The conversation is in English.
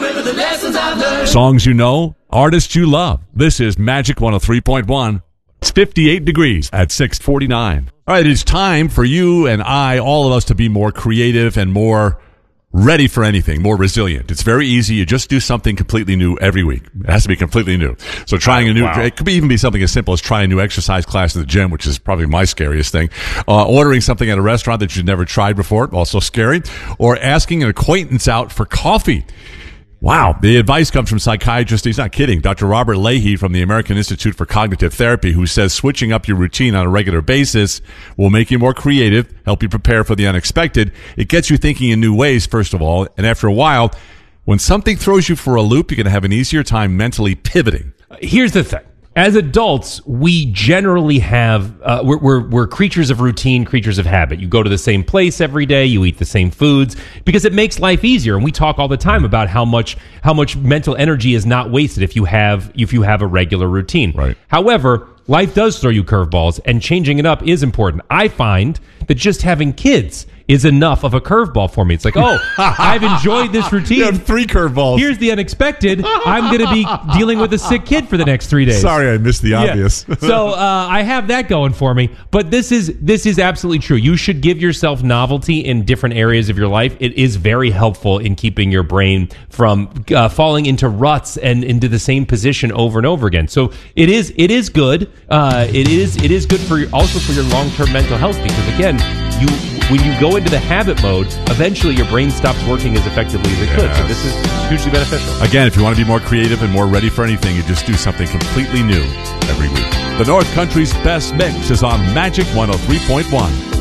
remember the lessons I've learned. Songs you know, artists you love. This is Magic 103.1. It's 58 degrees at 6:49. All right, it's time for you and I, all of us, to be more creative and more ready for anything, more resilient. It's very easy. You just do something completely new every week. It has to be completely new. So trying a new, it could even be something as simple as trying a new exercise class at the gym, which is probably my scariest thing. Ordering something at a restaurant that you've never tried before, also scary. Or asking an acquaintance out for coffee. Wow. The advice comes from psychiatrist, he's not kidding, Dr. Robert Leahy from the American Institute for Cognitive Therapy, who says switching up your routine on a regular basis will make you more creative, help you prepare for the unexpected. It gets you thinking in new ways, first of all, and after a while, when something throws you for a loop, you're going to have an easier time mentally pivoting. Here's the thing. As adults, we generally have, we're creatures of routine, creatures of habit. You go to the same place every day, you eat the same foods, because it makes life easier. And we talk all the time about how much mental energy is not wasted if you have a regular routine. Right. However, life does throw you curveballs, and changing it up is important. I find that just having kids is enough of a curveball for me. It's like, oh, I've enjoyed this routine. You have 3 curveballs. Here's the unexpected. I'm going to be dealing with a sick kid for the next 3 days. Sorry, I missed the obvious. Yeah. So I have that going for me. But this is absolutely true. You should give yourself novelty in different areas of your life. It is very helpful in keeping your brain from falling into ruts and into the same position over and over again. So it is good. It is good for also for your long-term mental health, because again, when you go into the habit mode, eventually your brain stops working as effectively as it could. So this is hugely beneficial. Again, if you want to be more creative and more ready for anything, you just do something completely new every week. The North Country's best mix is on Magic 103.1.